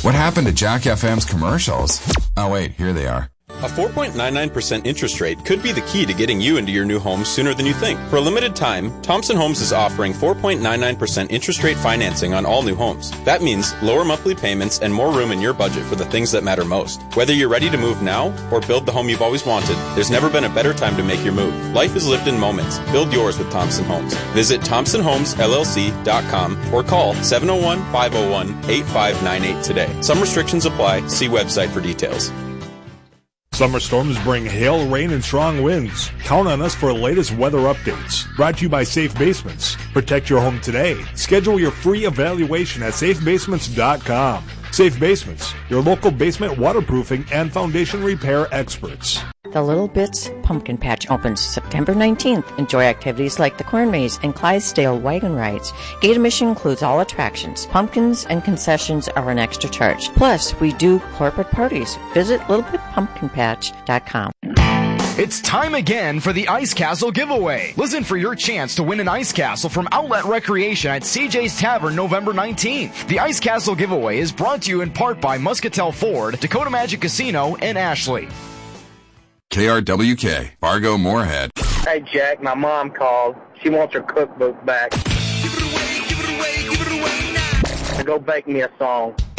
What happened to Jack FM's commercials? Oh wait, here they are. A 4.99% interest rate could be the key to getting you into your new home sooner than you think. For a limited time, Thompson Homes is offering 4.99% interest rate financing on all new homes. That means lower monthly payments and more room in your budget for the things that matter most. Whether you're ready to move now or build the home you've always wanted, there's never been a better time to make your move. Life is lived in moments. Build yours with Thompson Homes. Visit ThompsonHomesLLC.com or call 701-501-8598 today. Some restrictions apply. See website for details. Summer storms bring hail, rain, and strong winds. Count on us for the latest weather updates. Brought to you by Safe Basements. Protect your home today. Schedule your free evaluation at safebasements.com. Safe Basements, your local basement waterproofing and foundation repair experts. The Little Bits Pumpkin Patch opens September 19th. Enjoy activities like the Corn Maze and Clydesdale wagon rides. Gate admission includes all attractions. Pumpkins and concessions are an extra charge. Plus, we do corporate parties. Visit littlebitpumpkinpatch.com. It's time again for the Ice Castle giveaway. Listen for your chance to win an Ice Castle from Outlet Recreation at CJ's Tavern November 19th. The Ice Castle giveaway is brought to you in part by Muscatel Ford, Dakota Magic Casino, and Ashley. KRWK, Fargo Moorhead. Hey, Jack, my mom called. She wants her cookbook back. Give it away, give it away, give it away now. Go bake me a song.